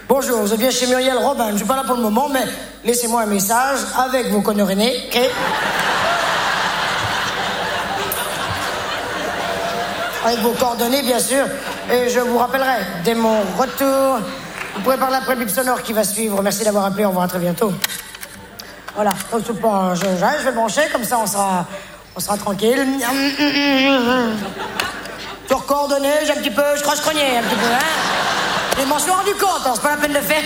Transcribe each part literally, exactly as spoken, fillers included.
Bonjour, vous êtes bien chez Muriel Robin. Je ne suis pas là pour le moment, mais laissez-moi un message avec vos coordonnées. Okay. Avec vos coordonnées, bien sûr. Et je vous rappellerai dès mon retour. Vous pourrez parler après le bip sonore qui va suivre. Merci d'avoir appelé. Au revoir, à très bientôt. Voilà. Je, je, je vais brancher, comme ça on sera, on sera tranquille. Sur coordonnées, j'ai un petit peu, je croche-crogné un petit peu, hein. Et je m'en suis rendu compte, hein, c'est pas la peine de faire.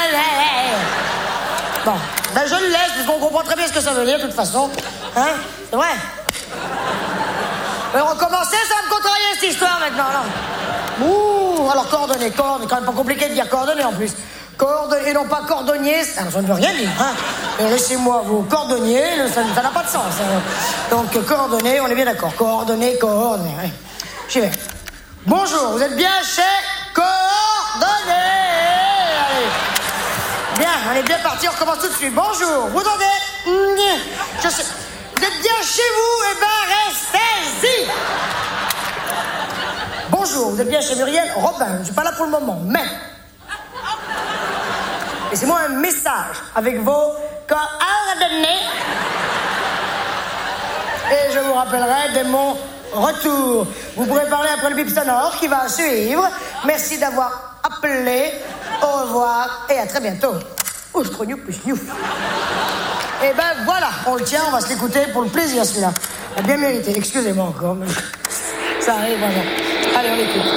Bon, ben je le laisse, parce qu'on comprend très bien ce que ça veut dire, de toute façon. Hein, c'est vrai. On va recommencer, ça va me contrarier cette histoire maintenant, là. Ouh, alors coordonnées, coordonnées, quand même pas compliqué de dire coordonnées en plus. Coordonnées, et non pas cordonnier, ça, ça ne veut rien dire, hein. Et laissez-moi vos cordonniers, ça n'a pas de sens. Hein. Donc, coordonnées, on est bien d'accord. Coordonnées, coordonnées, ouais. J'y vais. Bonjour, vous êtes bien chez Coordonnées. Allez. Bien, on est bien parti, on recommence tout de suite. Bonjour, vous entendez? Je sais. Vous êtes bien chez vous, eh ben restez-y. Bonjour, vous êtes bien chez Muriel Robin. Je ne suis pas là pour le moment, mais... Laissez-moi un message avec vos coordonnées. Et je vous rappellerai dès mon retour. Vous pourrez parler après le bip sonore qui va suivre. Merci d'avoir appelé. Au revoir et à très bientôt. Oh, je trougnouf, je gnouf. Et ben voilà, on le tient, on va se l'écouter pour le plaisir celui-là. Il a bien mérité, excusez-moi encore, mais ça arrive vraiment. Allez, on l'écoute.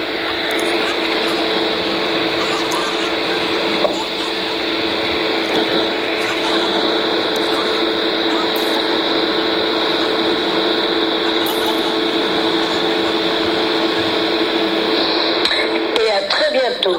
Et à très bientôt.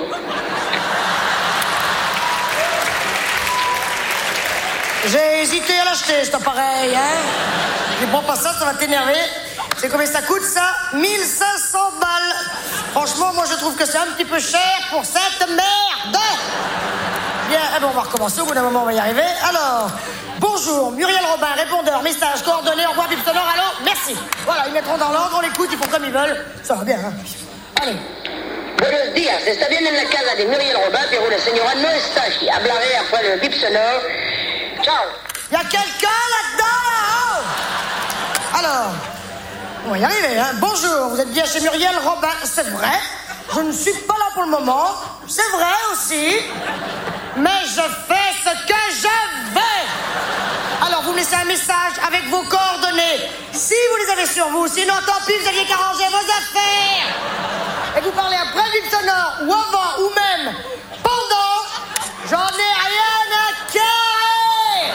J'ai hésité à l'acheter, cet appareil, hein. Je prends pas ça, ça va t'énerver. C'est combien ça coûte, ça? mille cinq cents balles. Franchement, moi, je trouve que c'est un petit peu cher pour cette merde. Bien, eh ben, on va recommencer. Au bout d'un moment, on va y arriver. Alors, bonjour, Muriel Robin, répondeur, message, coordonnées, envoi, bip sonore, allô, merci. Voilà, ils mettront dans l'ordre, on l'écoute, ils font comme ils veulent. Ça va bien, hein. Allez. Buenos días, está bien en la casa de Muriel Robin, pero la señora no está aquí. Hablaré après le bip sonore. Ciao. Il y a quelqu'un là-dedans, là-haut. Alors, on va y arriver, hein. Bonjour, vous êtes bien chez Muriel Robin, c'est vrai. Je ne suis pas là pour le moment, c'est vrai aussi. Mais je fais ce que je veux. Alors, vous me laissez un message avec vos coordonnées. Si vous les avez sur vous, sinon, tant pis, vous aviez qu'à ranger vos affaires. Et vous parlez après le bip sonore, ou avant, ou même pendant. J'en ai rien à carrer.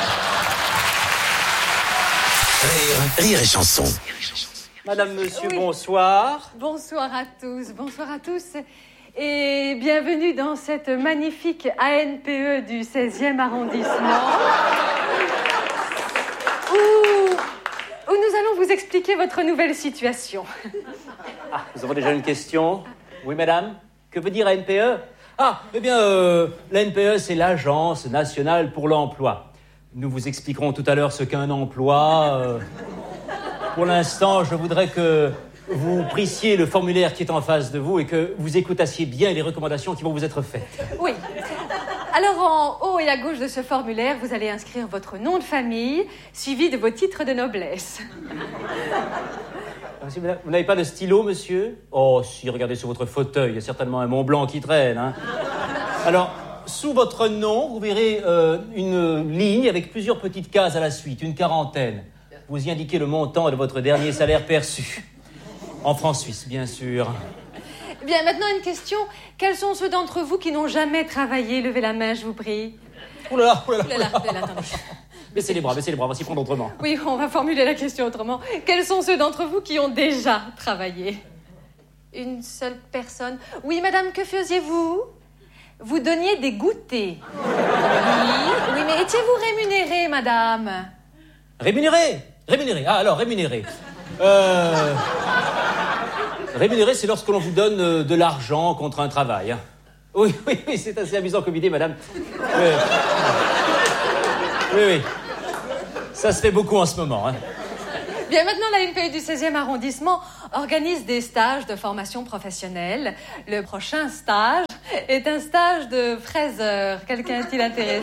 Rire, rire et chanson. Madame, monsieur, Oui. bonsoir. Bonsoir à tous, bonsoir à tous et bienvenue dans cette magnifique A N P E du seizième arrondissement où, où nous allons vous expliquer votre nouvelle situation. Ah, nous avons déjà une question. Oui, madame? Que veut dire A N P E? Ah, eh bien, euh, l'A N P E, c'est l'Agence nationale pour l'emploi. Nous vous expliquerons tout à l'heure ce qu'est un emploi. Euh, pour l'instant, je voudrais que vous prissiez le formulaire qui est en face de vous et que vous écoutassiez bien les recommandations qui vont vous être faites. Oui. Alors, en haut et à gauche de ce formulaire, vous allez inscrire votre nom de famille, suivi de vos titres de noblesse. Vous n'avez pas de stylo, monsieur? Oh, si, regardez sur votre fauteuil, il y a certainement un Mont Blanc qui traîne, hein. Alors, sous votre nom, vous verrez euh, une ligne avec plusieurs petites cases à la suite, une quarantaine. Vous y indiquez le montant de votre dernier salaire perçu. En francs suisses, bien sûr. Bien, maintenant une question. Quels sont ceux d'entre vous qui n'ont jamais travaillé? Levez la main, je vous prie. Ouh là là, ouh là là. Ouh là là, ouh là là, attendez. Baissez les bras, baissez les bras, on va s'y prendre autrement. Oui, on va formuler la question autrement. Quels sont ceux d'entre vous qui ont déjà travaillé? Une seule personne. Oui, madame, que faisiez-vous? Vous donniez des goûters. Oui, oui, mais étiez-vous rémunérée, madame? Rémunéré? Rémunéré. Ah, alors, rémunéré. Euh... Rémunéré, c'est lorsque l'on vous donne euh, de l'argent contre un travail. Hein. Oui, oui, oui, c'est assez amusant comme idée, madame. Oui, oui, oui. Ça se fait beaucoup en ce moment. Hein. Bien, maintenant, la A N P E du seizième arrondissement organise des stages de formation professionnelle. Le prochain stage est un stage de fraiseur. Quelqu'un est-il intéressé?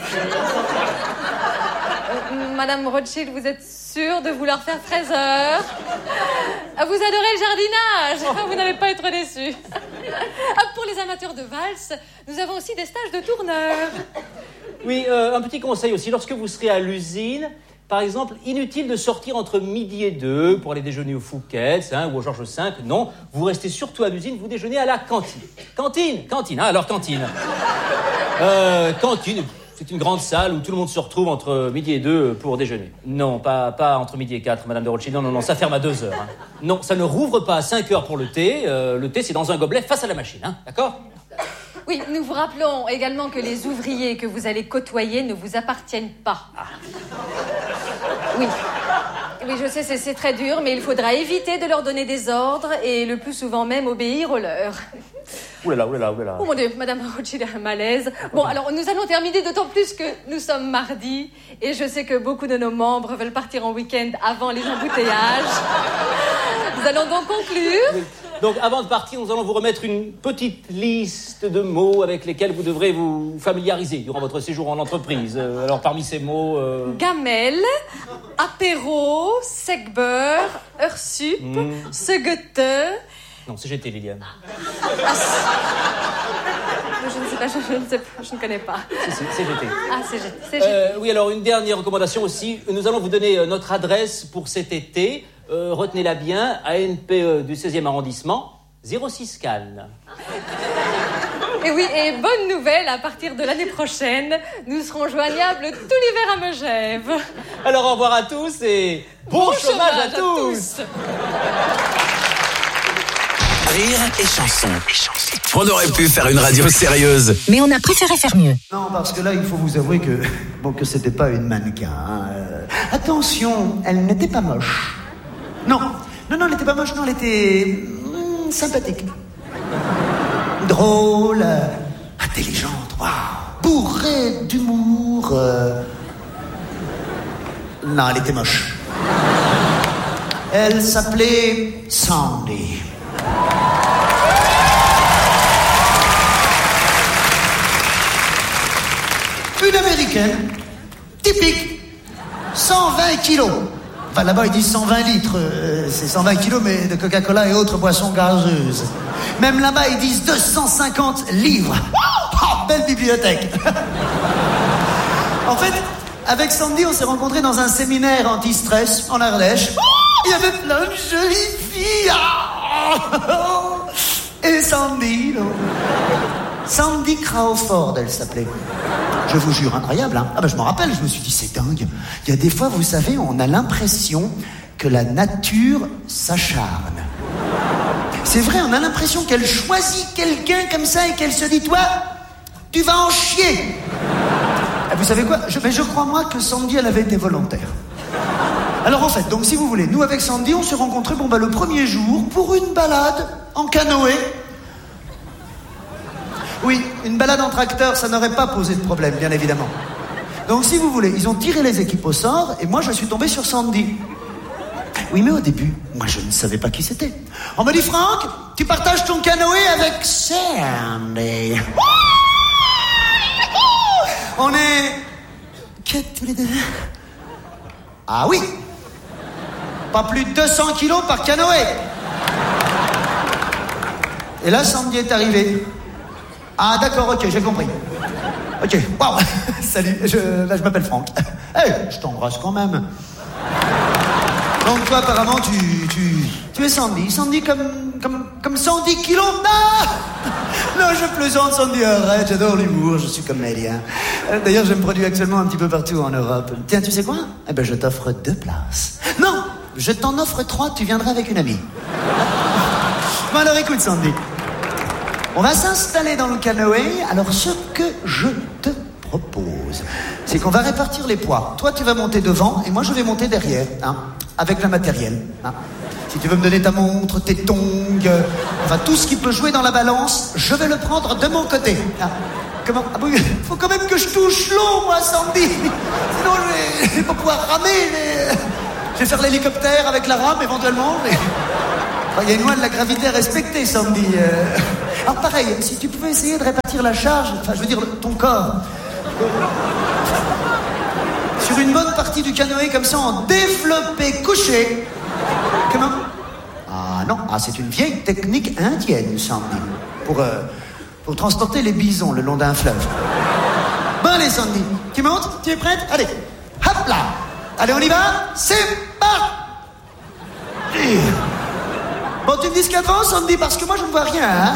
euh, Madame Rothschild, vous êtes sûre de vouloir faire fraiseur? Ah, vous adorez le jardinage. Vous n'allez pas être déçus. Ah, pour les amateurs de valse, nous avons aussi des stages de tourneurs. Oui, euh, un petit conseil aussi. Lorsque vous serez à l'usine, par exemple, inutile de sortir entre midi et deux pour aller déjeuner au Fouquet's hein, ou au Georges cinq. Non, vous restez surtout à l'usine, vous déjeunez à la cantine. Cantine, cantine, hein, alors cantine. Euh, cantine, c'est une grande salle où tout le monde se retrouve entre midi et deux pour déjeuner. Non, pas, pas entre midi et quatre, Madame de Rothschild. Non, non, non, ça ferme à deux heures. Hein. Non, ça ne rouvre pas à cinq heures pour le thé. Euh, le thé, c'est dans un gobelet face à la machine, hein, d'accord? Oui, nous vous rappelons également que les ouvriers que vous allez côtoyer ne vous appartiennent pas. Ah. Oui. Oui, je sais, c'est, c'est très dur, mais il faudra éviter de leur donner des ordres et le plus souvent même obéir aux leurs. Ouh là là, ouh là là, ouh là là. Oh mon Dieu, Madame Rothschild a un malaise. Bon, alors nous allons terminer d'autant plus que nous sommes mardi et je sais que beaucoup de nos membres veulent partir en week-end avant les embouteillages. Nous allons donc conclure. Oui. Donc, avant de partir, nous allons vous remettre une petite liste de mots avec lesquels vous devrez vous familiariser durant votre séjour en entreprise. Euh, alors, parmi ces mots... Euh... Gamelle, apéro, sec-beurre, heure sup, mmh. Segete... Non, C G T, Liliane. Ah, je ne sais pas, je, je ne sais pas, je ne connais pas. Si, si, C G T. Ah, C G T. C G T. Euh, oui, alors, une dernière recommandation aussi. Nous allons vous donner euh, notre adresse pour cet été. Euh, retenez-la bien, A N P E du seizième arrondissement, zéro six Cannes. Et oui, et bonne nouvelle, à partir de l'année prochaine, nous serons joignables tout l'hiver à Megève. Alors au revoir à tous et bon, bon chômage, chômage à, à tous, tous. Rire et chanson. On aurait pu faire une radio sérieuse, mais on a préféré faire mieux. Non, parce que là, il faut vous avouer que bon, que c'était pas une mannequin. Hein. Euh, attention, elle n'était pas moche. Non, non, non, elle n'était pas moche, non, elle était mm, sympathique. Drôle, euh, intelligente, waouh, bourrée d'humour. Euh... Non, elle était moche. Elle s'appelait Sandy. Une américaine, typique, cent vingt kilos. Enfin, là-bas, ils disent cent vingt litres. Euh, c'est cent vingt kilos, mais de Coca-Cola et autres boissons gazeuses. Même là-bas, ils disent deux cent cinquante livres. Oh, belle bibliothèque. En fait, avec Sandy, on s'est rencontrés dans un séminaire anti-stress en Ardèche. Oh, il y avait plein de jolies filles. Oh, et Sandy, non. Sandy Crawford, elle s'appelait. Je vous jure, incroyable, hein. Ah ben je m'en rappelle, je me suis dit, c'est dingue. Il y a des fois, vous savez, on a l'impression que la nature s'acharne. C'est vrai, on a l'impression qu'elle choisit quelqu'un comme ça et qu'elle se dit, toi, tu vas en chier. Ah, vous savez quoi, je, mais je crois, moi, que Sandy, elle avait été volontaire. Alors en fait, donc si vous voulez, nous avec Sandy, on s'est rencontrés, bon bah le premier jour, pour une balade en canoë. Oui, une balade en tracteur, ça n'aurait pas posé de problème, bien évidemment. Donc, si vous voulez, ils ont tiré les équipes au sort, et moi, je suis tombé sur Sandy. Oui, mais au début, moi, je ne savais pas qui c'était. On me dit, Franck, tu partages ton canoë avec Sandy. On est... quatre tous les deux. Ah oui. Pas plus de deux cents kilos par canoë. Et là, Sandy est arrivée. Ah d'accord, ok, j'ai compris. Ok, waouh, salut, je, là, je m'appelle Franck. Hey, je t'embrasse quand même. Donc toi, apparemment, tu, tu, tu es Sandy. Sandy comme, comme, comme cent dix kilos. Non, non, je plaisante, Sandy, arrête, j'adore l'humour, je suis comédien. D'ailleurs, je me produis actuellement un petit peu partout en Europe. Tiens, tu sais quoi? Eh ben, je t'offre deux places. Non, je t'en offre trois, tu viendras avec une amie. Bon alors, écoute, Sandy. On va s'installer dans le canoë. Alors, ce que je te propose, c'est qu'on va répartir les poids. Toi, tu vas monter devant et moi, je vais monter derrière, hein, avec le matériel. Hein. Si tu veux me donner ta montre, tes tongs, euh, enfin, tout ce qui peut jouer dans la balance, je vais le prendre de mon côté. Hein. Comment? Ah bon, faut quand même que je touche l'eau, moi, Sandy. Sinon, je vais, je vais pas pouvoir ramer. Mais... Je vais faire l'hélicoptère avec la rame, éventuellement. Mais... Il y a une loi de la gravité à respecter, Sandy. Euh... Alors pareil, si tu pouvais essayer de répartir la charge, enfin je veux dire ton corps, sur une bonne partie du canoë comme ça en développé couché. Comment? Ah non, ah, c'est une vieille technique indienne, Sandy, pour, euh, pour transporter les bisons le long d'un fleuve. Bon allez Sandy, tu montes? Tu es prête? Allez, hop là. Allez on y va? C'est parti. Bon, tu me dis ce qu'il y a devant, Sandy, parce que moi, je ne vois rien, hein.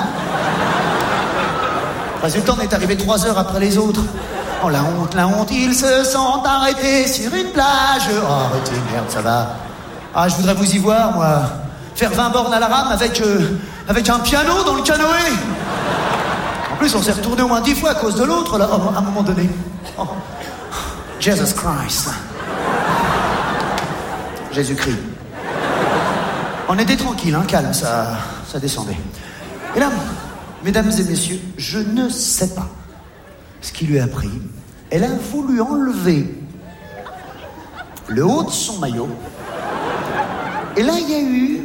Résultat, on est arrivé trois heures après les autres. Oh, la honte, la honte, ils se sont arrêtés sur une plage. Oh, arrêtez, merde, ça va. Ah, je voudrais vous y voir, moi. Faire vingt bornes à la rame avec, euh, avec un piano dans le canoë. En plus, on s'est retourné au moins dix fois à cause de l'autre, là, à un moment donné. Oh. Jesus Christ. Jésus-Christ. On était tranquille, hein, calme, ça, ça descendait. Et là, mesdames et messieurs, je ne sais pas ce qui lui a pris. Elle a voulu enlever le haut de son maillot. Et là, il y a eu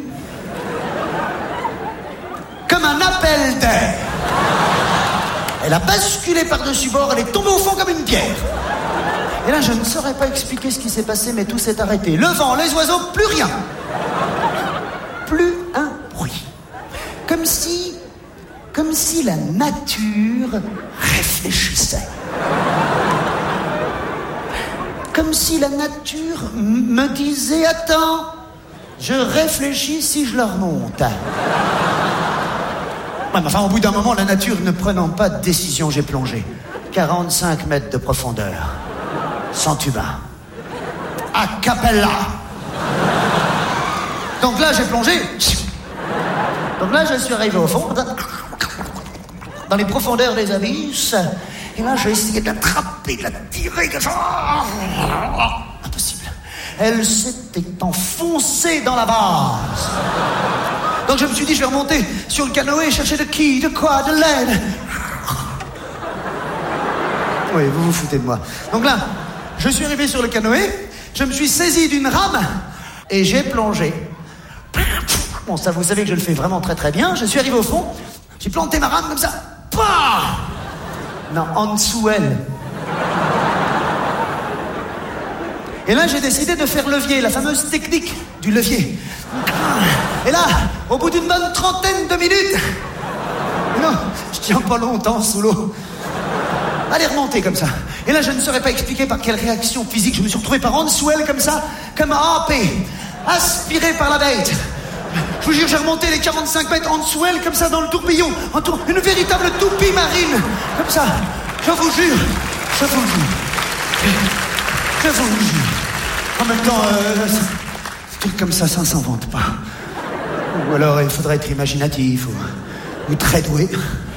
comme un appel d'air. Elle a basculé par-dessus bord, elle est tombée au fond comme une pierre. Et là, je ne saurais pas expliquer ce qui s'est passé, mais tout s'est arrêté. Le vent, les oiseaux, plus rien. Plus un bruit. Comme si, comme si la nature réfléchissait. Comme si la nature m- me disait, attends, je réfléchis si je la remonte. Ouais, mais enfin, au bout d'un moment, la nature ne prenant pas de décision, j'ai plongé. quarante-cinq mètres de profondeur. Sans tuba. A cappella. Donc là, j'ai plongé. Donc là, je suis arrivé au fond, dans les profondeurs des abysses. Et là, j'ai essayé de l'attraper, de la tirer. De... Impossible. Elle s'était enfoncée dans la vase. Donc je me suis dit, je vais remonter sur le canoë et chercher de qui, de quoi, de l'aide. Oui, vous vous foutez de moi. Donc là, je suis arrivé sur le canoë, je me suis saisi d'une rame et j'ai plongé. Bon, ça, vous savez que je le fais vraiment très très bien. Je suis arrivé au fond, j'ai planté ma rame comme ça. Pah! Non, en dessous elle. Et là, j'ai décidé de faire levier, la fameuse technique du levier. Et là, au bout d'une bonne trentaine de minutes, non, je tiens pas longtemps sous l'eau. Allez, remonter comme ça. Et là, je ne saurais pas expliquer par quelle réaction physique je me suis retrouvé par en dessous elle comme ça, comme happé, aspiré par la bête. Je vous jure, j'ai remonté les quarante-cinq mètres en dessous elle, comme ça, dans le tourbillon. En tour... Une véritable toupie marine. Comme ça. Je vous jure. Je vous jure. Je vous jure. En même temps, euh, un truc comme ça, ça ne s'invente pas. Ou alors, il faudrait être imaginatif, ou, ou très doué.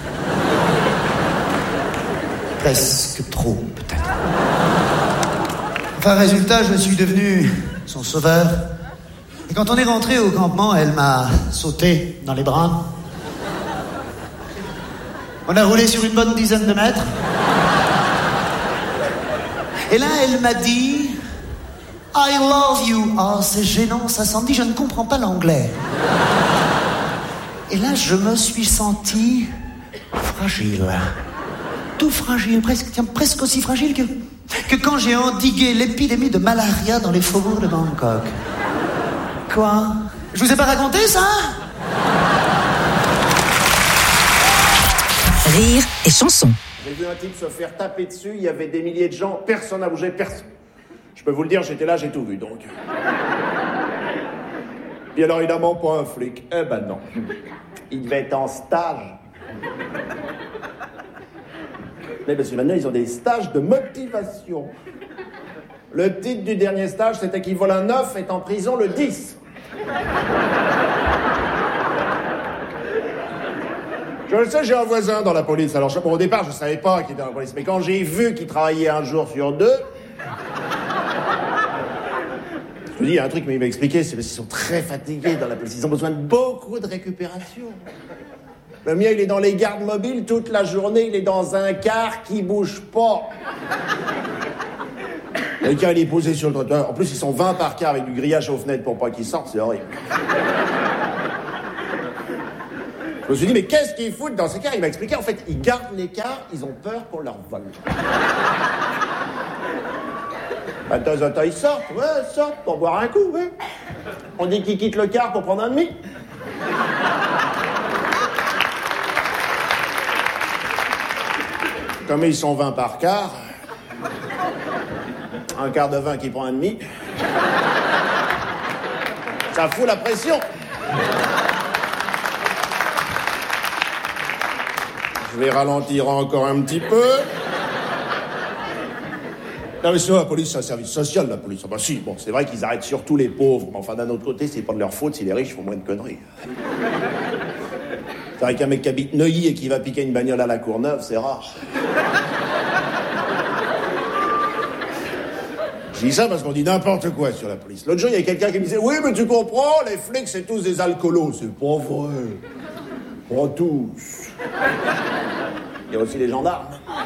Presque trop, peut-être. Enfin, résultat, je suis devenu son sauveur. Et quand on est rentré au campement, elle m'a sauté dans les bras. On a roulé sur une bonne dizaine de mètres. Et là, elle m'a dit « I love you ». Oh, c'est gênant, ça s'en dit, je ne comprends pas l'anglais. Et là, je me suis senti fragile. Tout fragile, presque, tiens, presque aussi fragile que, que quand j'ai endigué l'épidémie de malaria dans les faubourgs de Bangkok. Quoi? Je vous ai pas raconté ça? Rire et chanson. J'ai vu un type se faire taper dessus, il y avait des milliers de gens, personne n'a bougé, personne. Je peux vous le dire, j'étais là, j'ai tout vu, donc. Et alors, évidemment, pas un flic. Eh ben non. Il devait être en stage. Mais parce que maintenant, ils ont des stages de motivation. Le titre du dernier stage, c'était qu'il vole un œuf et est en prison le dix. Je le sais, j'ai un voisin dans la police. Alors, je, bon, au départ, je savais pas qu'il était dans la police. Mais quand j'ai vu qu'il travaillait un jour sur deux... Je vous dis, il y a un truc, mais il m'a expliqué, c'est parce qu'ils sont très fatigués dans la police. Ils ont besoin de beaucoup de récupération. Le mien, il est dans les gardes mobiles toute la journée. Il est dans un car qui bouge pas. Quelqu'un, il est posé sur le trottoir. En plus, ils sont vingt par car avec du grillage aux fenêtres pour pas qu'ils sortent. C'est horrible. Je me suis dit, mais qu'est-ce qu'ils foutent dans ces cars? Il m'a expliqué, en fait, ils gardent les cars, ils ont peur qu'on leur vole. De temps en temps, ils sortent, ouais, ils sortent pour boire un coup, ouais. On dit qu'ils quittent le car pour prendre un demi. Comme ils sont vingt par quart, un quart de vingt qui prend un demi, ça fout la pression. Je vais ralentir encore un petit peu. Non mais c'est la police, c'est un service social, la police. Ah bah si, bon, c'est vrai qu'ils arrêtent surtout les pauvres, mais enfin d'un autre côté, c'est pas de leur faute si les riches font moins de conneries. C'est vrai qu'un mec qui habite Neuilly et qui va piquer une bagnole à la Courneuve, c'est rare. Je dis ça parce qu'on dit n'importe quoi sur la police. L'autre jour, il y a quelqu'un qui me disait « Oui, mais tu comprends, les flics, c'est tous des alcoolos. » C'est pas vrai. Pas tous. Il y a aussi les gendarmes.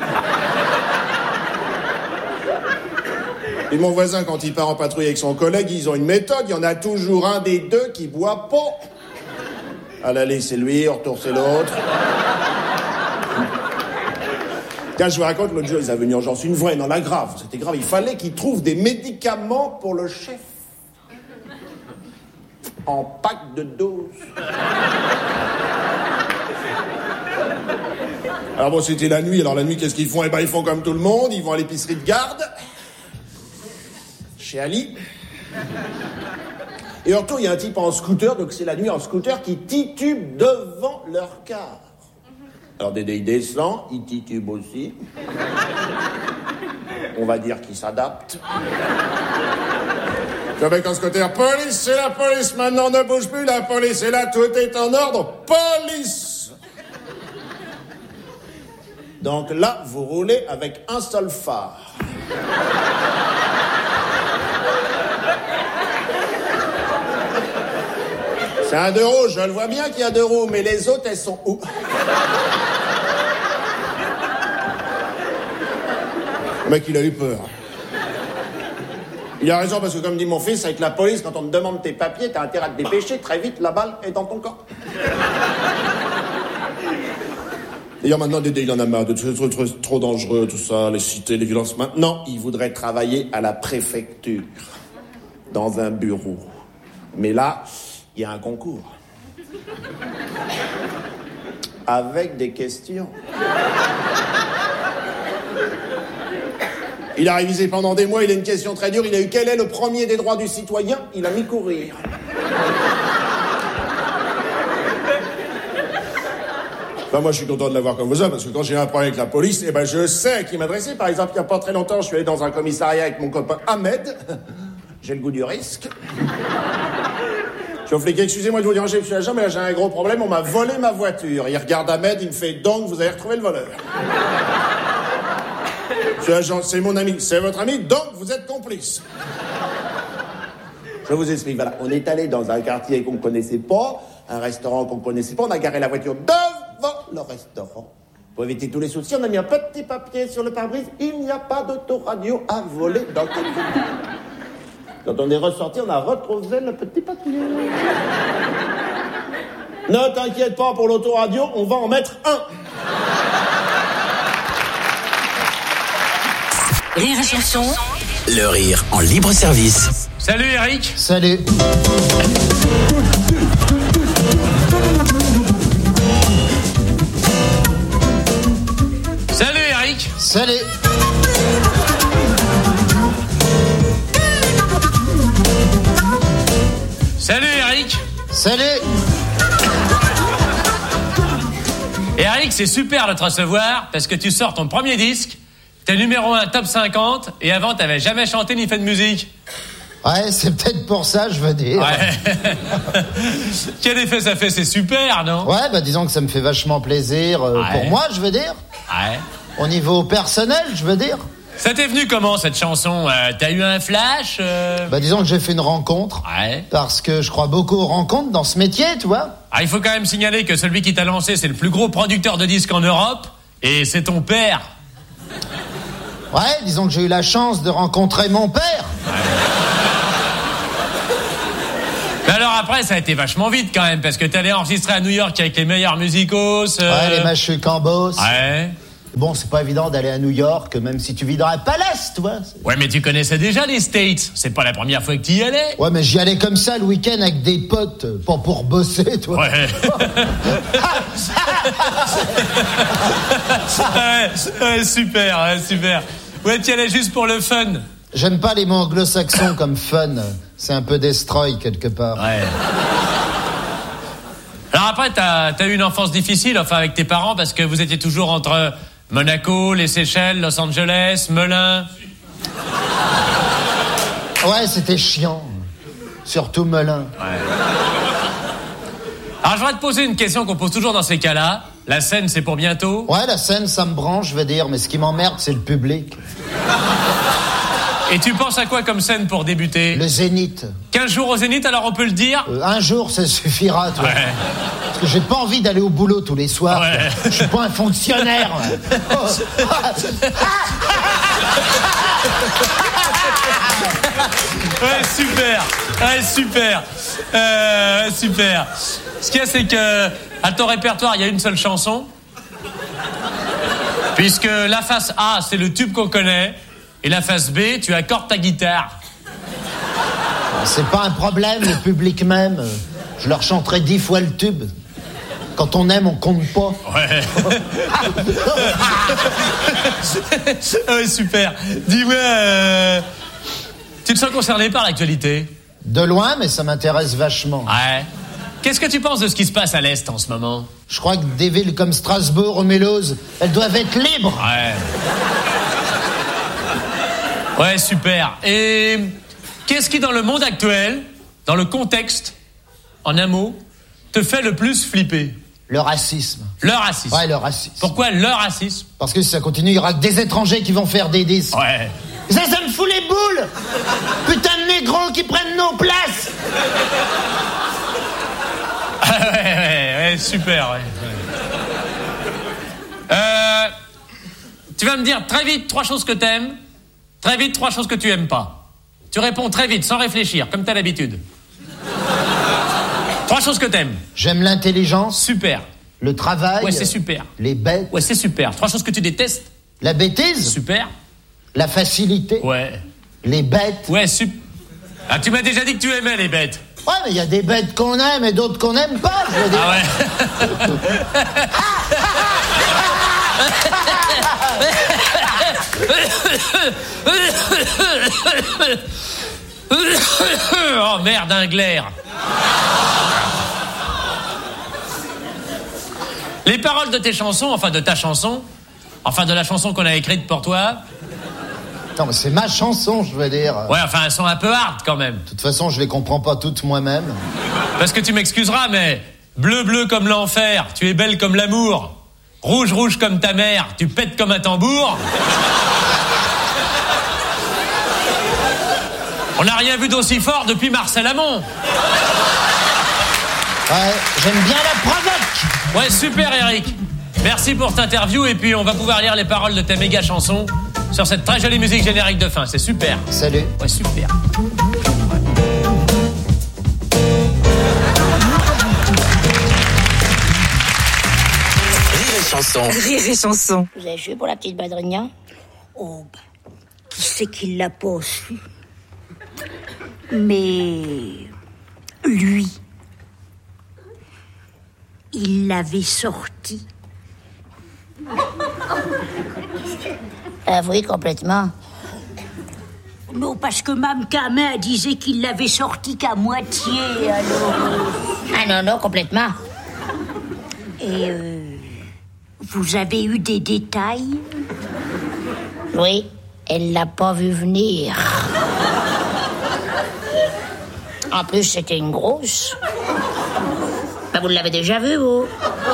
Et mon voisin, quand il part en patrouille avec son collègue, ils ont une méthode. Il y en a toujours un des deux qui boit pas. À l'aller, c'est lui, au retour, c'est l'autre. Tiens, je vous raconte, l'autre jour, ils avaient une urgence, une vraie, non, la grave. C'était grave. Il fallait qu'ils trouvent des médicaments pour le chef. En pack de doses. Alors bon, c'était la nuit. Alors la nuit, qu'est-ce qu'ils font? Eh ben, ils font comme tout le monde. Ils vont à l'épicerie de garde. Chez Ali. Et en retour, il y a un type en scooter, donc c'est la nuit en scooter, qui titube devant leur car. Alors Dédé, il descend, il titube aussi. On va dire qu'il s'adapte. Le mec en scooter, police, c'est la police, maintenant ne bouge plus, la police est là, tout est en ordre, police! Donc là, vous roulez avec un seul phare. C'est un deux roues, je le vois bien qu'il y a deux roues, mais les autres, elles sont où? Le mec, il a eu peur. Il a raison, parce que comme dit mon fils, avec la police, quand on te demande tes papiers, t'as intérêt à te dépêcher, très vite, la balle est dans ton corps. D'ailleurs, maintenant, Dédé, il en a marre de tout, trop, trop, trop dangereux, tout ça, les cités, les violences. Maintenant, il voudrait travailler à la préfecture, dans un bureau. Mais là, il y a un concours. Avec des questions. Il a révisé pendant des mois, il a une question très dure. Il a eu quel est le premier des droits du citoyen? Il a mis courir. Enfin, moi, je suis content de l'avoir comme ça, parce que quand j'ai un problème avec la police, eh ben, je sais à qui m'adresser. Par exemple, il n'y a pas très longtemps, je suis allé dans un commissariat avec mon copain Ahmed. J'ai le goût du risque. Je suis au flic, excusez-moi de vous déranger, monsieur l'agent, mais là, j'ai un gros problème, on m'a volé ma voiture. Il regarde Ahmed, il me fait, donc, vous avez retrouvé le voleur. Monsieur l'agent, c'est mon ami, c'est votre ami, donc, vous êtes complice. Je vous explique, voilà, on est allé dans un quartier qu'on ne connaissait pas, un restaurant qu'on ne connaissait pas, on a garé la voiture devant le restaurant. Pour éviter tous les soucis, on a mis un petit papier sur le pare-brise, il n'y a pas d'autoradio à voler dans cette voiture. Quand on est ressorti, on a retrouvé le petit papier. Ne t'inquiète pas pour l'autoradio, on va en mettre un. Rire et chanson. Le rire en libre service. Salut Eric. Salut. Salut Eric. Salut. Salut Eric. Salut. Eric, c'est super de te recevoir parce que tu sors ton premier disque, t'es numéro un top cinquante et avant t'avais jamais chanté ni fait de musique. Ouais, c'est peut-être pour ça, je veux dire. Ouais. Quel effet ça fait, c'est super, non? Ouais, bah disons que ça me fait vachement plaisir euh, Ouais. pour moi, je veux dire. Ouais. Au niveau personnel, je veux dire. Ça t'est venu comment cette chanson? euh, T'as eu un flash euh... Bah disons que j'ai fait une rencontre. Ouais. Parce que je crois beaucoup aux rencontres dans ce métier, tu vois. Ah, il faut quand même signaler que celui qui t'a lancé, c'est le plus gros producteur de disques en Europe et c'est ton père. Ouais, disons que j'ai eu la chance de rencontrer mon père. Mais alors alors après, ça a été vachement vite quand même, parce que t'es allé enregistrer à New York avec les meilleurs musicos. Euh... Ouais, les Machu Cambos. Ouais. Bon, c'est pas évident d'aller à New York, même si tu vis dans un palace, tu vois. Ouais, mais tu connaissais déjà les States. C'est pas la première fois que tu y allais. Ouais, mais j'y allais comme ça le week-end avec des potes, pas pour bosser, toi. Ouais. ouais, ouais, super, ouais, super. Ouais, tu y allais juste pour le fun. J'aime pas les mots anglo-saxons comme fun. C'est un peu destroy quelque part. Ouais. Alors après, t'as, t'as eu une enfance difficile, enfin, avec tes parents, parce que vous étiez toujours entre Monaco, les Seychelles, Los Angeles, Melun. Ouais, c'était chiant. Surtout Melun. Ouais. Alors, je voudrais te poser une question qu'on pose toujours dans ces cas-là. La scène, c'est pour bientôt? Ouais, la scène, ça me branche, je veux dire, mais ce qui m'emmerde, c'est le public. Et tu penses à quoi comme scène pour débuter? Le Zénith. quinze jours au Zénith, alors on peut le dire? euh, Un jour, ça suffira, toi. Ouais. Parce que j'ai pas envie d'aller au boulot tous les soirs. Ouais. Je suis pas un fonctionnaire. Ouais, super. Ouais, super. Euh, super. Ce qu'il y a, c'est que à ton répertoire, il y a une seule chanson. Puisque la face A, c'est le tube qu'on connaît. Et la face B, tu accordes ta guitare. C'est pas un problème, le public même. Je leur chanterai dix fois le tube. Quand on aime, on compte pas. Ouais. Ouais, super. Dis-moi, euh, tu te sens concerné par l'actualité? De loin, mais ça m'intéresse vachement. Ouais. Qu'est-ce que tu penses de ce qui se passe à l'Est en ce moment? Je crois que des villes comme Strasbourg ou Mulhouse, elles doivent être libres. Ouais. Ouais, super. Et qu'est-ce qui, dans le monde actuel, dans le contexte, en un mot, te fait le plus flipper? Le racisme. Le racisme. Ouais, le racisme. Pourquoi le racisme? Parce que si ça continue, il y aura que des étrangers qui vont faire des disques. Ouais. Ça, ça me fout les boules. Putain de négros qui prennent nos places. ouais, ouais, ouais, super, ouais. ouais. Euh, tu vas me dire très vite trois choses que t'aimes, très vite trois choses que tu aimes pas. Tu réponds très vite, sans réfléchir, comme t'as l'habitude. Trois choses que t'aimes. J'aime l'intelligence. Super. Le travail. Ouais, c'est super. Les bêtes. Ouais, c'est super. Trois choses que tu détestes. La bêtise. Super. La facilité. Ouais. Les bêtes. Ouais, super. Ah, tu m'as déjà dit que tu aimais les bêtes. Ouais, mais il y a des bêtes qu'on aime et d'autres qu'on n'aime pas, je veux dire. Ah ouais. Oh merde, un glaire. Les paroles de tes chansons, enfin de ta chanson, enfin de la chanson qu'on a écrite pour toi. Attends, mais c'est ma chanson, je veux dire. Ouais, enfin elles sont un peu hard quand même. De toute façon, je les comprends pas toutes moi-même. Parce que tu m'excuseras, mais bleu bleu comme l'enfer, tu es belle comme l'amour. Rouge rouge comme ta mère, tu pètes comme un tambour. On n'a rien vu d'aussi fort depuis Marcel Amont. Ouais, j'aime bien la provoque. Ouais, super Eric. Merci pour cette interview et puis on va pouvoir lire les paroles de ta méga chanson sur cette très jolie musique générique de fin. C'est super. Salut. Ouais, super. Rire et chanson. Rire et chanson. Vous avez joué pour la petite Badrigna? Oh, bah, qui c'est qui l'a pas su? Mais lui, il l'avait sorti. Ah oui, complètement. Non, parce que Mme Camin disait qu'il l'avait sorti qu'à moitié, alors... Ah non, non, complètement. Et euh, vous avez eu des détails? Oui, elle l'a pas vu venir. En plus, c'était une grosse. Ben, vous l'avez déjà vue, vous?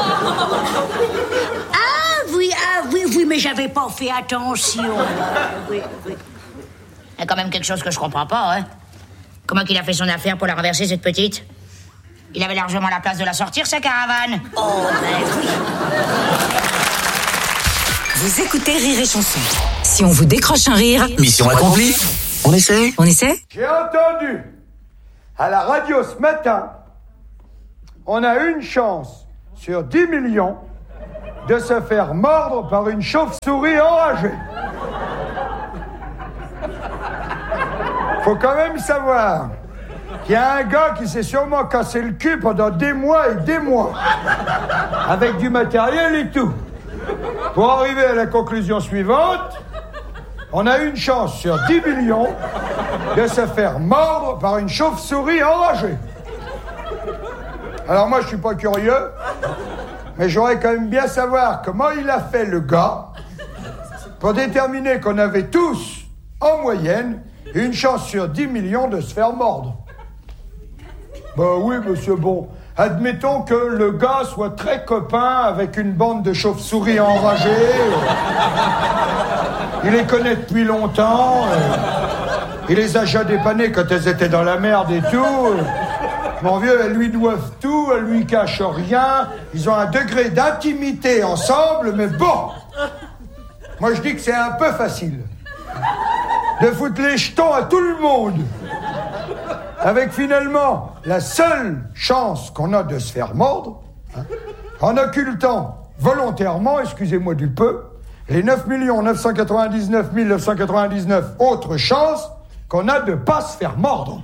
Ah oui, ah oui, oui, mais j'avais pas fait attention. Oui, oui. Il y a quand même quelque chose que je comprends pas, hein. Comment qu'il a fait son affaire pour la renverser, cette petite? Il avait largement la place de la sortir, sa caravane. Oh, ben oui. Vous écoutez Rire et Chanson. Si on vous décroche un rire... Mission accomplie. On essaie? On essaie? J'ai entendu à la radio ce matin, on a une chance sur dix millions de se faire mordre par une chauve-souris enragée. Faut quand même savoir qu'il y a un gars qui s'est sûrement cassé le cul pendant des mois et des mois, avec du matériel et tout. Pour arriver à la conclusion suivante, on a une chance sur dix millions de se faire mordre par une chauve-souris enragée. Alors moi, je suis pas curieux, mais j'aurais quand même bien savoir comment il a fait le gars pour déterminer qu'on avait tous, en moyenne, une chance sur dix millions de se faire mordre. Ben oui, monsieur, bon, admettons que le gars soit très copain avec une bande de chauves-souris enragées. Il les connaît depuis longtemps. Il les a déjà dépannées quand elles étaient dans la merde et tout. Mon vieux, elles lui doivent tout, elles lui cachent rien. Ils ont un degré d'intimité ensemble, mais bon. Moi, je dis que c'est un peu facile de foutre les jetons à tout le monde. Avec finalement la seule chance qu'on a de se faire mordre, hein, en occultant volontairement, excusez-moi du peu, les neuf millions neuf cent quatre-vingt-dix-neuf mille neuf cent quatre-vingt-dix-neuf autres chances qu'on a de pas se faire mordre.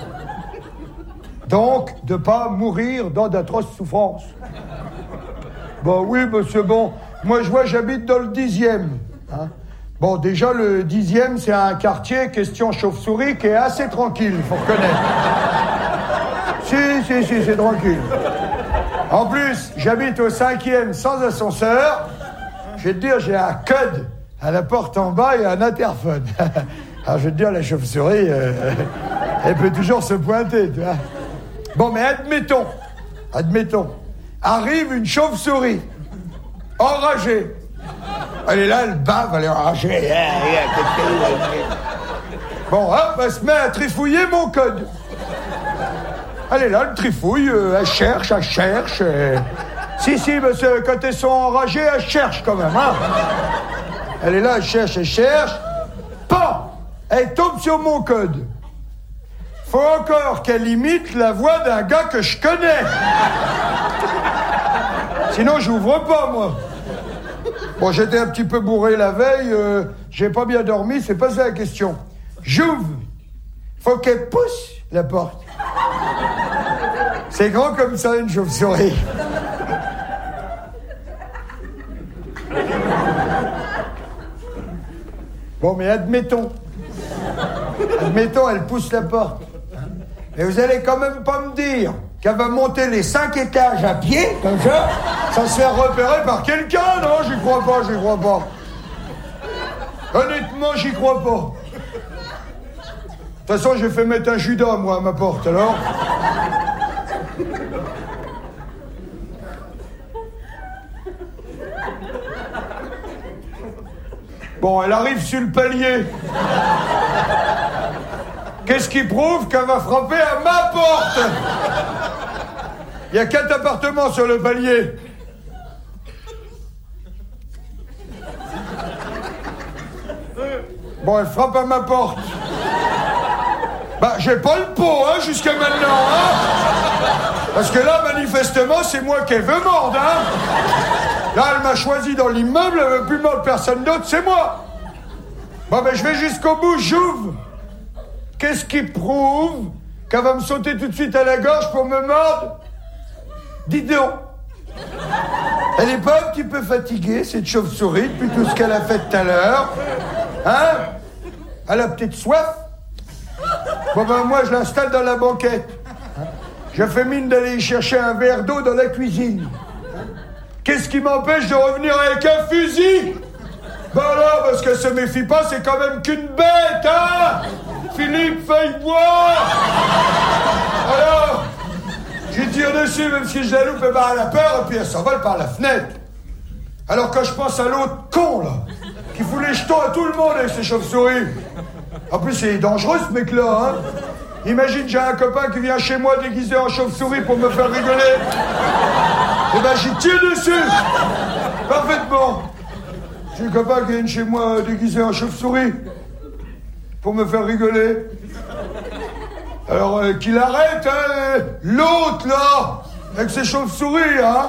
Donc, de pas mourir dans d'atroces souffrances. Bah oui, monsieur, bon, moi je vois, j'habite dans le dixième. Hein. Bon, déjà, le dixième, c'est un quartier, question chauve-souris, qui est assez tranquille, il faut reconnaître. Si, si, si, c'est tranquille. En plus, j'habite au cinquième sans ascenseur. Je vais te dire, j'ai un code à la porte en bas et un interphone. Alors, je vais te dire, la chauve-souris, euh, elle peut toujours se pointer, tu vois. Bon, mais admettons, admettons, arrive une chauve-souris, enragée. Elle est là, elle bave, elle est enragée. Bon, hop, elle se met à trifouiller mon code. Elle est là, elle trifouille, euh, elle cherche, elle cherche. Euh... Si, si, parce que quand elles sont enragées, elle cherche quand même, hein. Elle est là, elle cherche, elle cherche. Pan! Elle tombe sur mon code. Faut encore qu'elle imite la voix d'un gars que je connais. Sinon, j'ouvre pas, moi. Bon, j'étais un petit peu bourré la veille, euh, j'ai pas bien dormi, c'est pas ça la question. J'ouvre. Faut qu'elle pousse la porte. C'est grand comme ça, une chauve-souris. Bon, mais admettons. Admettons, elle pousse la porte. Mais vous allez quand même pas me dire qu'elle va monter les cinq étages à pied, comme ça, sans se faire repérer par quelqu'un, non? J'y crois pas, j'y crois pas. Honnêtement, j'y crois pas. De toute façon, j'ai fait mettre un judas, moi, à ma porte, alors. Bon, elle arrive sur le palier. Qu'est-ce qui prouve qu'elle va frapper à ma porte? Il y a quatre appartements sur le palier. Bon, elle frappe à ma porte. Bah, j'ai pas le pot, hein, jusqu'à maintenant, hein. Parce que là, manifestement, c'est moi qui veux mordre, hein. Là, elle m'a choisi dans l'immeuble, elle veut plus mordre personne d'autre, c'est moi. Bon, ben, je vais jusqu'au bout, j'ouvre. Qu'est-ce qui prouve qu'elle va me sauter tout de suite à la gorge pour me mordre? Dis donc. Elle est pas un petit peu fatiguée, cette chauve-souris, depuis tout ce qu'elle a fait tout à l'heure? Hein? Elle a peut-être soif? Bon ben moi je l'installe dans la banquette. Je fais mine d'aller chercher un verre d'eau dans la cuisine. Qu'est-ce qui m'empêche de revenir avec un fusil? Ben là, parce qu'elle se méfie pas, c'est quand même qu'une bête, hein? Philippe Feuille-Bois! Alors, j'y tire dessus, même si je la loupe, ben elle a peur, et puis elle s'envole par la fenêtre. Alors quand je pense à l'autre con, là, qui fout les jetons à tout le monde avec ses chauves-souris. En plus, c'est dangereux, ce mec-là, hein. Imagine, j'ai un copain qui vient chez moi déguisé en chauve-souris pour me faire rigoler. Eh ben, j'y tire dessus. Parfaitement. J'ai un copain qui vient chez moi déguisé en chauve-souris pour me faire rigoler. Alors, euh, qu'il arrête, hein, l'autre, là, avec ses chauves-souris, hein.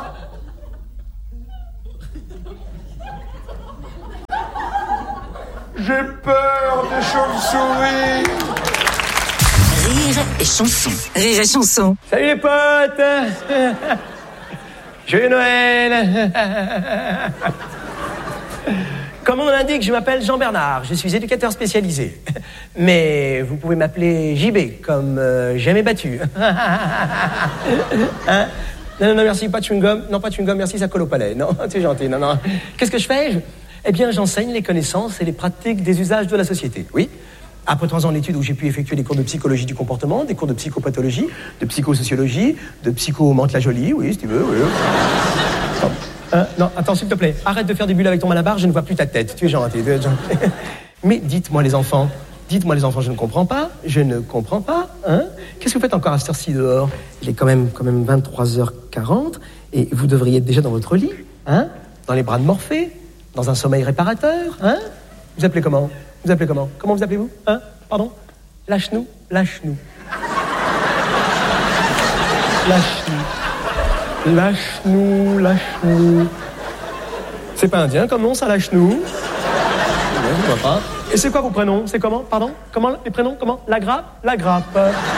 J'ai peur des chauves-souris. Rire et chanson. Rire et chanson. Salut les potes. Joyeux Noël. Comme on l'indique, je m'appelle Jean-Bernard, je suis éducateur spécialisé. Mais vous pouvez m'appeler J B, comme euh, jamais battu. Hein? Non, non, non, merci, pas de chewing-gum. Non, pas de chewing-gum, merci, ça colle au palais. Non, c'est gentil, non, non. Qu'est-ce que je fais je... Eh bien, j'enseigne les connaissances et les pratiques des usages de la société, oui. Après trois ans d'études où j'ai pu effectuer des cours de psychologie du comportement, des cours de psychopathologie, de psychosociologie, de psycho-mante-la-jolie, oui, si tu veux, oui. Non. Euh, non, attends, s'il te plaît, arrête de faire des bulles avec ton malabar, je ne vois plus ta tête. Tu es gentil, tu es gentil. Mais dites-moi les enfants, dites-moi les enfants, je ne comprends pas, je ne comprends pas, hein. Qu'est-ce que vous faites encore à cette heure-ci dehors? Il est quand même, quand même vingt-trois heures quarante et vous devriez être déjà dans votre lit, hein, dans les bras de Morphée, dans un sommeil réparateur, hein. Vous appelez comment? Vous appelez comment? Comment vous appelez-vous? Hein? Pardon? Lâche-nous, lâche-nous. Lâche-nous. Lâche-nous, lâche-nous. C'est pas indien comme nom, ça, lâche-nous? Non, je vois pas. Et c'est quoi vos prénoms? C'est comment? Pardon? Comment les prénoms? Comment? La grappe? La grappe.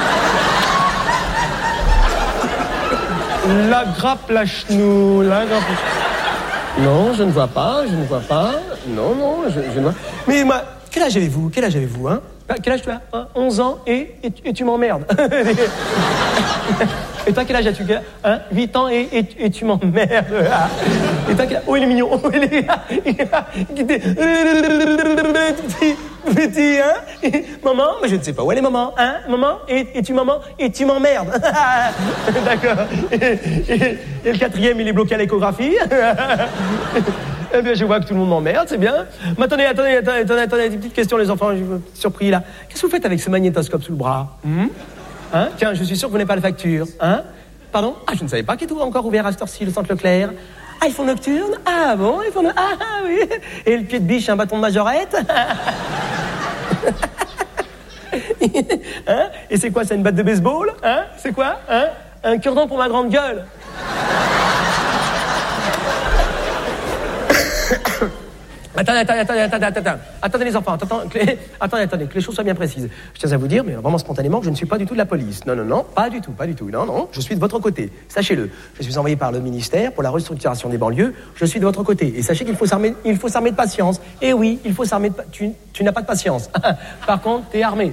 La grappe, lâche-nous. La grappe. Non, je ne vois pas, je ne vois pas. Non, non, je, je ne vois pas. Mais moi, quel âge avez-vous? Quel âge avez-vous, hein? Quel âge tu as? Hein? onze ans et, et, et tu m'emmerdes. Et toi, quel âge as-tu? Hein? huit ans et, et, et tu m'emmerdes. Et toi, quel âge? Oh, il est mignon. Oh, il est... Petit, petit, hein? Et, maman? Mais je ne sais pas où elle est, maman. Hein? Maman? Et, et tu, maman? Et tu m'emmerdes. D'accord. Et, et, et le quatrième, il est bloqué à l'échographie. Eh bien, je vois que tout le monde m'emmerde, c'est bien. Mais attendez, attendez, attendez, attendez, attendez, des petites questions, les enfants, je suis surpris, là. Qu'est-ce que vous faites avec ce magnétoscope sous le bras? Hum? Hein? Tiens, je suis sûr que vous n'avez pas la facture. Hein? Pardon? Ah, je ne savais pas qu'il était encore ouvert à cette heure-ci, le centre Leclerc. Ah, ils font nocturne? Ah bon, ils font... no... Ah, oui. Et le pied de biche, un bâton de majorette? Hein? Et c'est quoi, c'est une batte de baseball? Hein? C'est quoi? Hein? Un cure-dent pour ma grande gueule? Attendez, attendez, attendez, attendez, attendez, attendez les enfants, attendez, que, attendez, attendez, que les choses soient bien précises. Je tiens à vous dire, mais vraiment spontanément, que je ne suis pas du tout de la police. Non, non, non, pas du tout, pas du tout. Non, non, je suis de votre côté. Sachez-le. Je suis envoyé par le ministère pour la restructuration des banlieues. Je suis de votre côté. Et sachez qu'il faut s'armer, il faut s'armer de patience. Et oui, il faut s'armer de... Tu, tu n'as pas de patience. Par contre, t'es armé.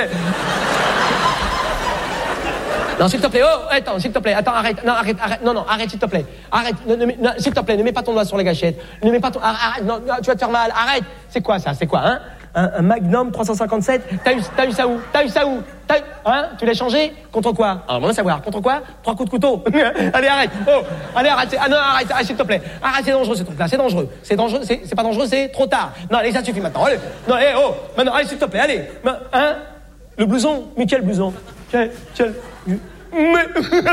Non, s'il te plaît, oh, attends, s'il te plaît, attends, arrête, non, arrête, arrête, non, non, arrête, s'il te plaît, arrête, ne, ne, non, s'il te plaît, ne mets pas ton doigt sur les gâchettes, ne mets pas ton, arrête, non, tu vas te faire mal, arrête, c'est quoi ça, c'est quoi, hein, un, un Magnum trois cent cinquante-sept, t'as eu, t'as eu ça où, t'as eu ça où, t'as eu, hein, tu l'as changé, contre quoi, alors, on va savoir, contre quoi, trois coups de couteau, allez, arrête, oh, allez, arrête, ah non, arrête, arrête, s'il te plaît, arrête, c'est dangereux, ce truc-là, c'est dangereux, c'est dangereux, c'est, c'est pas dangereux, c'est trop tard, non, allez, ça suffit maintenant, allez, non, allez, oh, maintenant, allez, s'il te plaît, allez, hein, le blouson, mais quel blouson, quel, quel, Mais...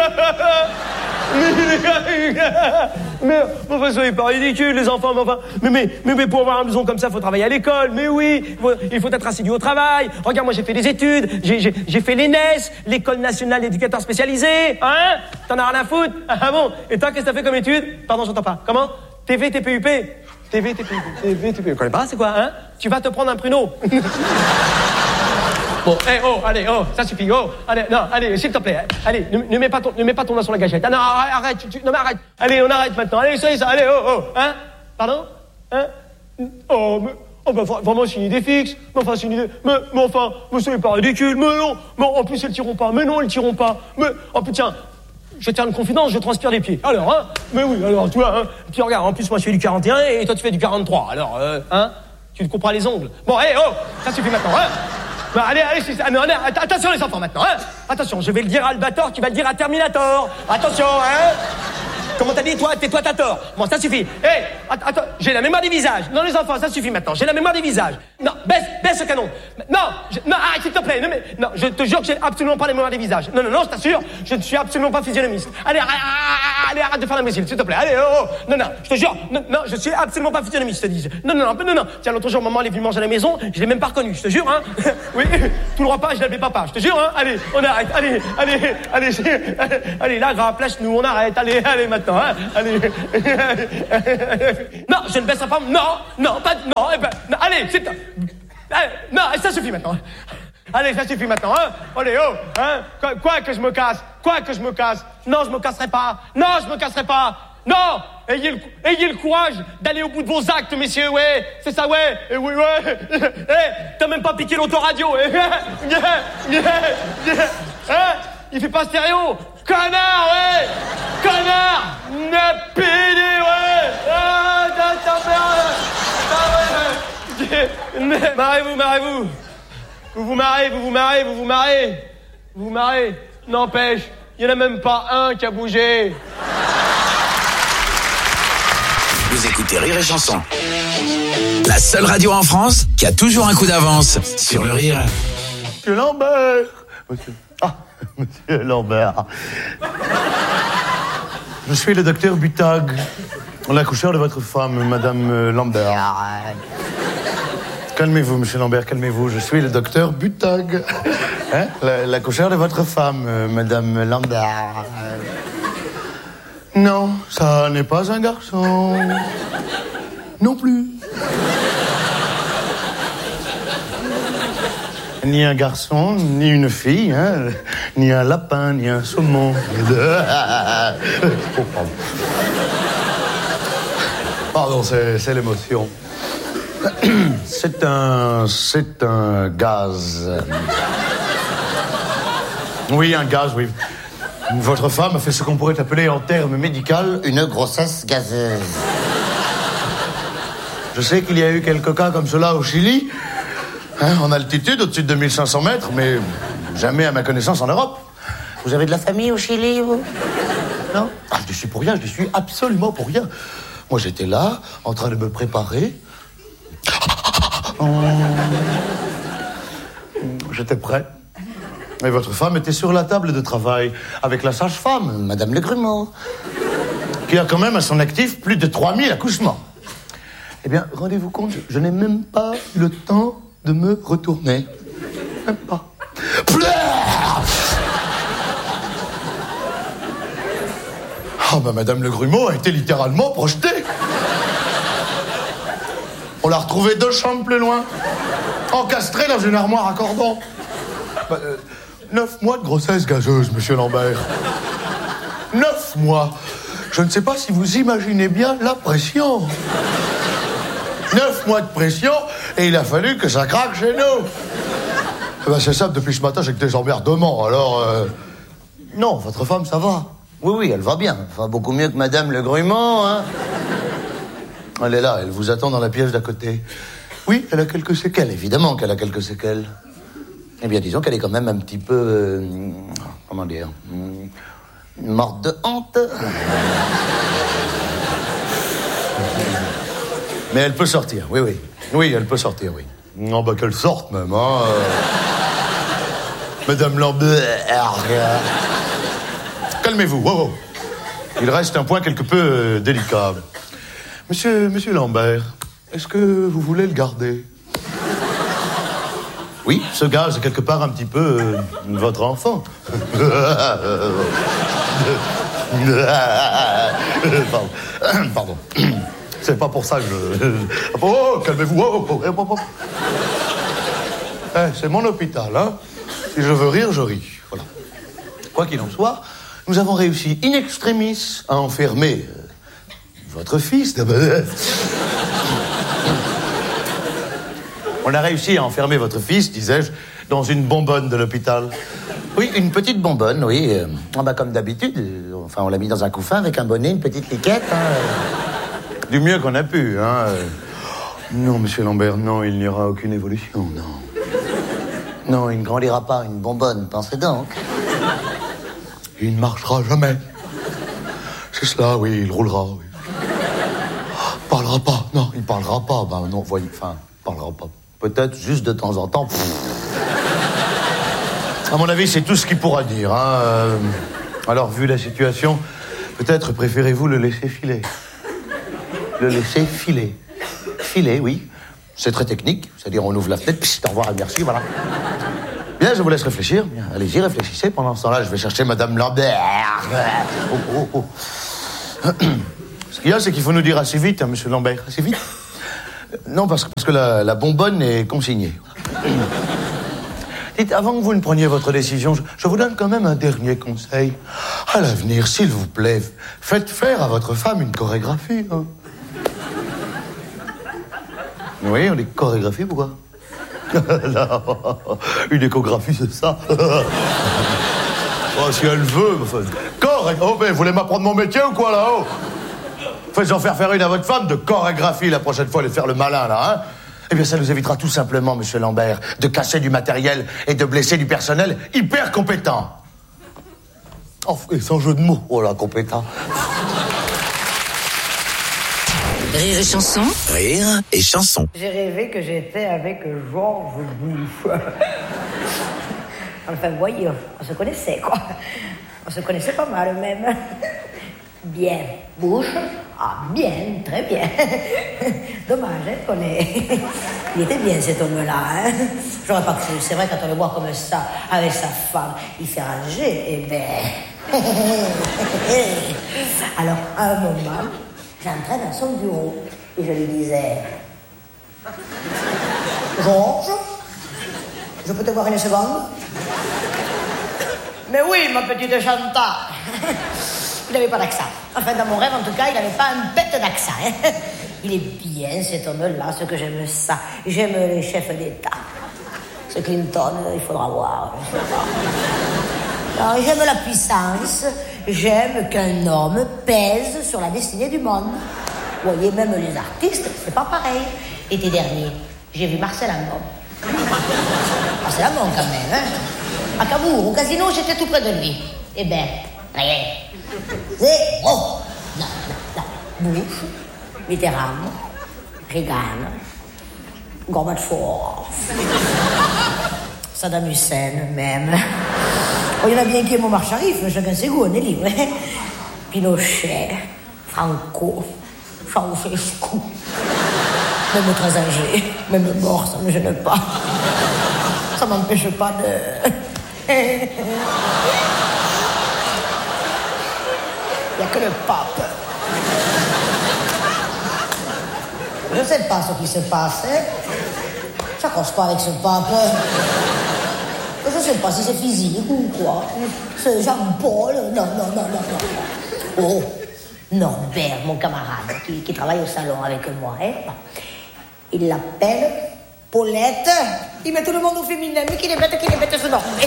mais... Enfin, soyez pas ridicules, les enfants, mais enfin... Mais, mais, mais, mais pour avoir un blouson comme ça, faut travailler à l'école, mais oui, il faut, il faut être assidu au travail. Regarde, moi, j'ai fait des études, j'ai, j'ai, j'ai fait l'E N E S, l'École Nationale d'Éducateurs Spécialisés, hein? T'en as rien à foutre? Ah bon? Et toi, qu'est-ce que t'as fait comme études? Pardon, j'entends pas. Comment? T V, T P U P? T V, T P U P, T V, T P U P. Je connais pas, c'est quoi, hein? Tu vas te prendre un pruneau. Bon, eh, oh, allez, oh, ça suffit, oh, allez, non, allez, s'il te plaît, allez, ne, ne mets pas ton, ne mets pas ton doigt sur la gâchette. Ah non, arrête, arrête, tu, tu, non mais arrête. Allez, on arrête maintenant. Allez, ça y est, ça, allez, oh, oh, hein, pardon, hein, oh, mais, oh, bah, vraiment, c'est une idée fixe. Mais enfin, c'est une idée, mais, mais enfin, mais c'est pas ridicule, mais non, mais en plus, ils le tireront pas, mais non, ils le tireront pas, mais, oh, putain. Je vais te faire une confidence, je transpire des pieds. Alors, hein, mais oui, alors, tu vois, hein, puis regarde, en plus, moi, je fais du quarante et un et toi, tu fais du quarante-trois. Alors, euh, hein, tu te couperas les ongles. Bon, allez, oh, ça suffit maintenant, hein. Bah, allez, allez, ah, non, allez, attention les enfants maintenant, hein. Attention, je vais le dire à Albator, qui va le dire à Terminator. Attention, hein. Comment t'as dit, toi, tais-toi, t'as tort. Bon, ça suffit. Hé, hey, attends, j'ai la mémoire des visages. Non, les enfants, ça suffit maintenant, j'ai la mémoire des visages. Non, baisse, baisse ce canon. Non, je, non, arrête, s'il te plaît. Non, mais, non, je te jure que j'ai absolument pas les moyens des visages. Non, non, non, je t'assure, je ne suis absolument pas physionomiste. Allez, arrête, allez, arrête de faire l'imbécile, s'il te plaît. Allez, oh, oh. Non, non, je te jure, non, non, je suis absolument pas physionomiste, je te dis. Non, non, non, non, non. Tiens, l'autre jour, maman, elle est venue manger à la maison, je l'ai même pas reconnu, je te jure, hein. Oui, tout le repas, je l'avais papa, je te jure, hein. Allez, on arrête, allez, allez, allez, allez, allez, la grappe, lâche-nous, on arrête, allez, allez, maintenant, hein. Allez. Non, je ne baisserai pas, non, non, pas, non, eh ben, non, allez, c'est... Allez, non, ça suffit maintenant. Allez, ça suffit maintenant, hein. Allez, oh, hein. Quoi, quoi que je me casse, quoi que je me casse. Non, je me casserai pas. Non, je me casserai pas. Non, ayez le, ayez le courage d'aller au bout de vos actes, messieurs, ouais. C'est ça, ouais. Et oui, ouais. Eh, t'as même pas piqué l'autoradio. Hein? Il fait pas stéréo. Connard, ouais. Connard. Ne pédé, ouais. Ah, ta merde. Marrez-vous, marrez-vous. Vous vous marrez, vous vous marrez, vous vous marrez. Vous vous marrez. N'empêche, il n'y en a même pas un qui a bougé. Vous écoutez Rire et Chanson. La seule radio en France qui a toujours un coup d'avance sur le rire. Monsieur Lambert. Monsieur... Ah, Monsieur Lambert. Je suis le docteur Butag, l'accoucheur de votre femme, Madame Lambert. Calmez-vous, Monsieur Lambert, calmez-vous. Je suis le docteur Butag, hein, l'accoucheur de votre femme, Madame Lambert. Non, ça n'est pas un garçon. Non plus. Ni un garçon, ni une fille, hein, ni un lapin, ni un saumon. Oh, pardon. Pardon, c'est, c'est l'émotion. C'est un... c'est un gaz. Oui, un gaz, oui. Votre femme a fait ce qu'on pourrait appeler en termes médicaux une grossesse gazeuse. Je sais qu'il y a eu quelques cas comme cela au Chili, hein, en altitude, au-dessus de deux mille cinq cents mètres, mais jamais à ma connaissance en Europe. Vous avez de la famille au Chili, vous? Non? Ah, je ne suis pour rien, je ne suis absolument pour rien. Moi, j'étais là, en train de me préparer. J'étais prêt. Et votre femme était sur la table de travail avec la sage-femme, Madame Le Grumeau, qui a quand même à son actif plus de trois mille accouchements. Eh bien, rendez-vous compte, je n'ai même pas eu le temps de me retourner. Même pas. Ah, bah, Madame Le Grumeau a été littéralement projetée. On l'a retrouvée deux chambres plus loin, encastrée dans une armoire à cordon. Bah, euh, neuf mois de grossesse gazeuse, Monsieur Lambert. Neuf mois. Je ne sais pas si vous imaginez bien la pression. Neuf mois de pression, et il a fallu que ça craque chez nous. Bah, c'est ça, depuis ce matin, j'ai que des emmerdements, alors... Euh... Non, votre femme, ça va. Oui, oui, elle va bien. Elle va beaucoup mieux que Madame Le Grumeau, hein. Elle est là, elle vous attend dans la pièce d'à côté. Oui, elle a quelques séquelles, évidemment qu'elle a quelques séquelles. Eh bien, disons qu'elle est quand même un petit peu... Euh, comment dire... morte de honte. Mais elle peut sortir, oui, oui. Oui, elle peut sortir, oui. Non, bah qu'elle sorte même, hein. Madame Lambert. Calmez-vous, wow, wow. Il reste un point quelque peu euh, délicat. Monsieur, monsieur Lambert, est-ce que vous voulez le garder? Oui, ce gaz est quelque part un petit peu euh, votre enfant. Pardon. Pardon. C'est pas pour ça que je... Oh, calmez-vous. Oh, oh, oh, oh. Eh, c'est mon hôpital, hein. Si je veux rire, je ris. Voilà. Quoi qu'il en soit, nous avons réussi in extremis à enfermer euh, votre fils. On a réussi à enfermer votre fils, disais-je, dans une bonbonne de l'hôpital. Oui, une petite bonbonne, oui. Euh, bah, comme d'habitude. Euh, enfin, on l'a mis dans un couffin avec un bonnet, une petite liquette. Hein. Du mieux qu'on a pu, hein. Non, monsieur Lambert, non, il n'y aura aucune évolution, non. Non, il ne grandira pas, une bonbonne, pensez donc. Il ne marchera jamais. C'est cela, oui, il roulera, oui. Parlera pas, non, il parlera pas. Ben non, voyez, enfin, parlera pas. peut-être juste de temps en temps. À mon avis, c'est tout ce qu'il pourra dire. Hein. Euh, alors, vu la situation, peut-être préférez-vous le laisser filer. Le laisser filer. Filer, oui. C'est très technique. C'est-à-dire, on ouvre la fenêtre, pssst, au revoir et merci, voilà. Bien, je vous laisse réfléchir. Bien, allez-y, réfléchissez. Pendant ce temps-là, je vais chercher Madame Lambert. Oh, oh, oh. Ce qu'il y a, c'est qu'il faut nous dire assez vite, hein, Monsieur Lambert, assez vite. Non, parce que, parce que la, la bonbonne est consignée. Dites, avant que vous ne preniez votre décision, je, je vous donne quand même un dernier conseil. À l'avenir, s'il vous plaît, faites faire à votre femme une chorégraphie. Hein. Oui, on dit chorégraphie, pourquoi? Une échographie, c'est ça. Oh, si elle veut. Enfin, choré... Oh, mais vous voulez m'apprendre mon métier ou quoi, là-haut? Faites-en faire faire une à votre femme de chorégraphie la prochaine fois, allez faire le malin, là, hein? Eh bien, ça nous évitera tout simplement, Monsieur Lambert, de casser du matériel et de blesser du personnel hyper compétent. Oh, et sans jeu de mots, oh là, compétent. Rire et chanson. Rire et chanson. J'ai rêvé que j'étais avec Georges Bush. Enfin, voyez, on se connaissait, quoi. On se connaissait pas mal, même. Bien. Bush? Ah, bien, très bien. Dommage, hein, qu'on est... Il était bien, cet homme-là, hein. J'aurais pas cru. C'est vrai, quand on le voit comme ça, avec sa femme, il fait rager, eh ben... Alors, à un moment, j'entrais dans son bureau et je lui disais... Georges, je peux te voir une seconde? Mais oui, ma petite Chantal. Il n'avait pas d'accent. Enfin, dans mon rêve, en tout cas, il n'avait pas un bête d'accent. Hein. Il est bien, cet homme-là, ce que j'aime ça. J'aime les chefs d'État. Ce Clinton, il faudra voir. Alors, j'aime la puissance. J'aime qu'un homme pèse sur la destinée du monde. Vous voyez, même les artistes, c'est pas pareil. L'été dernier, j'ai vu Marcel Amont. Marcel Amont, quand même, hein. À Cabourg, au casino, j'étais tout près de lui. Eh ben, rien. C'est... Oh! Non, non, non. Bush, Mitterrand, Reagan, Gorbatchev, Saddam Hussein, même. Oh, il y en a bien qui aiment Omar Sharif, chacun ses goûts, on est libre. Hein? Pinochet, Franco, Ceausescu, même très âgé, même mort, ça ne me gêne pas. Ça m'empêche pas de... Il n'y a que le pape. Je ne sais pas ce qui se passe. Hein? Je n'accroche pas avec ce pape. Je ne sais pas si c'est physique ou quoi. C'est Jean-Paul. Non, non, non, non, non. Oh, Norbert, mon camarade, qui, qui travaille au salon avec moi. Hein? Il l'appelle Paulette. Il met tout le monde au féminin. Mais qu'il est bête, qu'il est bête, ce Norbert.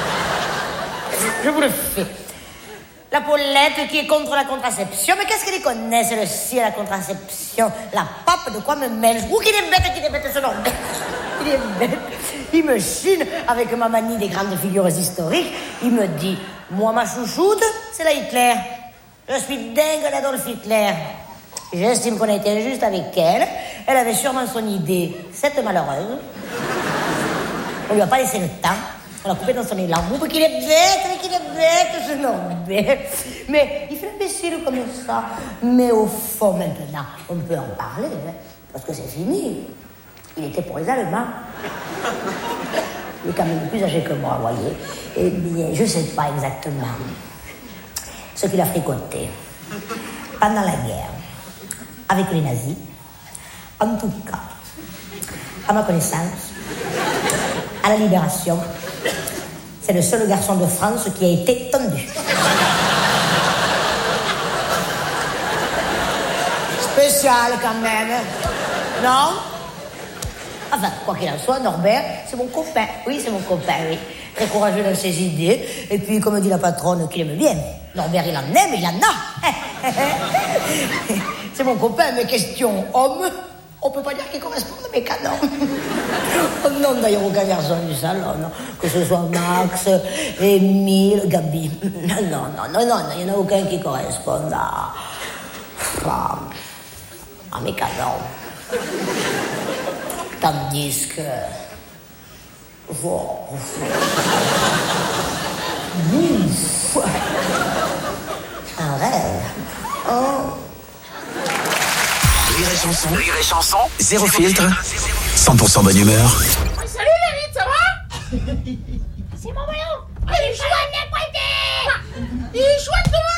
Je vous le fais. La Paulette qui est contre la contraception. Mais qu'est-ce qu'elle connaît, celle-ci, la contraception? La pape de quoi me mêle? Ou qu'il est bête, qu'il est bête, ce nom. Il est bête. Il me chine avec ma manie des grandes figures historiques. Il me dit, moi, ma chouchoute, c'est la Hitler. Je suis dingue d'Adolf Hitler. J'estime qu'on a été injuste avec elle. Elle avait sûrement son idée. Cette malheureuse. On lui a pas laissé le temps. On l'a coupé dans son élan. Vous, qu'il est bête, qu'il est bête, ce nom bête. Mais il fait l'imbécile comme ça. Mais au fond, maintenant, on peut en parler, hein, parce que c'est fini. Il était pour les Allemands. Il est quand même plus âgé que moi, vous voyez. Eh bien, je ne sais pas exactement ce qu'il a fricoté pendant la guerre avec les nazis. En tout cas, à ma connaissance, à la Libération, c'est le seul garçon de France qui a été tondu. Spécial quand même, non? Enfin, quoi qu'il en soit, Norbert, c'est mon copain. Oui, c'est mon copain, oui. Très courageux dans ses idées. Et puis, comme dit la patronne, qu'il aime bien. Norbert, il en aime, il en a. C'est mon copain, mais question homme, on peut pas dire qu'il correspond à mes canons. Oh non, d'ailleurs, aucun garçon du salon, non. Que ce soit Max, Émile, Gabi. Non, non, non, non, il n'y en a aucun qui corresponde à... à, à mes canons. Tandis que... Oh, ouf. Un rêve. Oh. Rire et chanson. Rire et chanson. Zéro filtre. cent pour cent bonne humeur. Salut David, ça va? C'est mon voyant. Il est chouette, les prêtés. Il est chouette, demain.